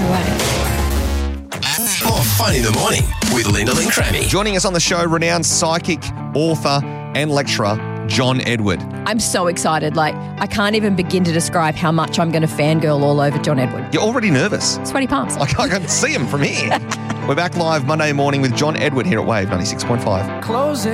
Oh, Fun in the Morning with Linda Lynn Crammy. Joining us on the show, renowned psychic, author and lecturer, John Edward. I'm so excited. I can't even begin to describe how much I'm going to fangirl all over John Edward. You're already nervous. Sweaty palms. I can see him from here. We're back live Monday morning with John Edward here at Wave 96.5. Close it.